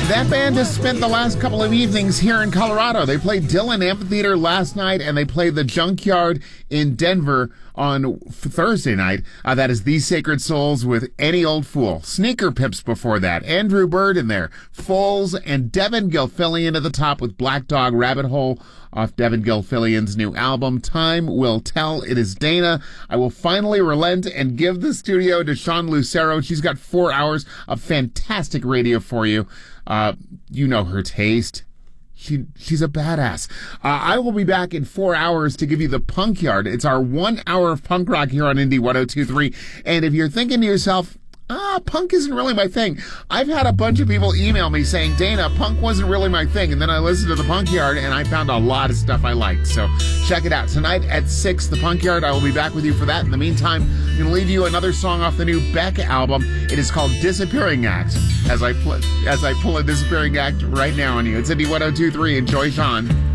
That band has spent the last couple of evenings here in Colorado. They played Dillon Amphitheater last night, and they played the Junkyard in Denver on Thursday night. That is These Sacred Souls with Any Old Fool. Sneaker Pips before that. Andrew Bird in there. Foals and Devin Gilfillian at the top with Black Dog Rabbit Hole off Devin Gilfillian's new album, Time Will Tell. It is Dana. I will finally relent and give the studio to Sean Lucero. She's got 4 hours of fantastic radio for you. You know her taste. She's a badass. I will be back in 4 hours to give you the Punk Yard. It's our 1 hour of punk rock here on Indie 102.3. And if you're thinking to yourself, punk isn't really my thing. I've had a bunch of people email me saying, Dana, punk wasn't really my thing. And then I listened to the Punk Yard and I found a lot of stuff I liked. So check it out. Tonight at 6, the Punk Yard. I will be back with you for that. In the meantime, I'm going to leave you another song off the new Beck album. It is called Disappearing Act. As I pull a Disappearing Act right now on you. It's Indie 102.3. Enjoy, Sean.